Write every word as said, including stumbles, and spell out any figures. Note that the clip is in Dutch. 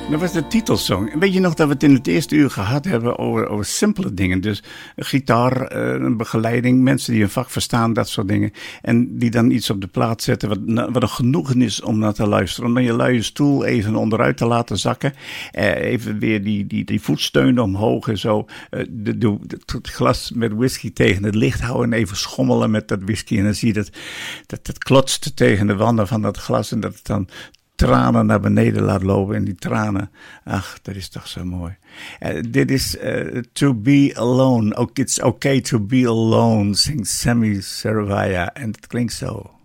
Dat was de titelsong. Weet je nog dat we het in het eerste uur gehad hebben over, over simpele dingen. Dus een gitaar, een begeleiding, mensen die een vak verstaan, dat soort dingen. En die dan iets op de plaat zetten wat, wat een genoegen is om naar te luisteren. Om dan je luie stoel even onderuit te laten zakken. Eh, even weer die, die, die voetsteunen omhoog en zo. Eh, de, de, het glas met whisky tegen het licht houden en even schommelen met dat whisky. En dan zie je dat dat het klotst tegen de wanden van dat glas en dat het dan tranen naar beneden laat lopen. En die tranen, ach, dat is toch zo mooi. Uh, dit is uh, To Be Alone. Ook It's Okay To Be Alone, zingt Sammy Servaya. En het klinkt zo.